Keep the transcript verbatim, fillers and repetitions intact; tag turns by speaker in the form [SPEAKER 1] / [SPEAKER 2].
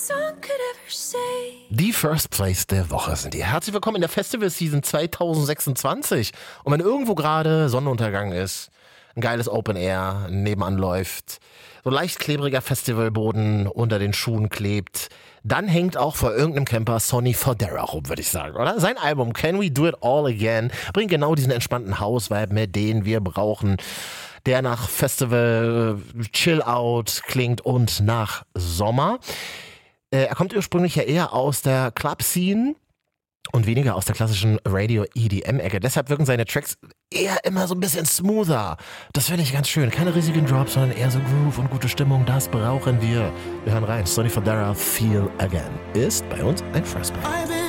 [SPEAKER 1] Die First Place der Woche sind die. Herzlich willkommen in der Festival Season zwanzig sechsundzwanzig. Und wenn irgendwo gerade Sonnenuntergang ist, ein geiles Open Air nebenan läuft, so leicht klebriger Festivalboden unter den Schuhen klebt, dann hängt auch vor irgendeinem Camper Sonny Fodera rum, würde ich sagen, oder? Sein Album Can We Do It All Again bringt genau diesen entspannten House-Vibe mit, den wir brauchen, der nach Festival Chill-Out klingt und nach Sommer. Er kommt ursprünglich ja eher aus der Club-Scene und weniger aus der klassischen Radio-E D M-Ecke. Deshalb wirken seine Tracks eher immer so ein bisschen smoother. Das finde ich ganz schön. Keine riesigen Drops, sondern eher so Groove und gute Stimmung. Das brauchen wir. Wir hören rein. Sonny Fodera, Feel Again ist bei uns ein First Place.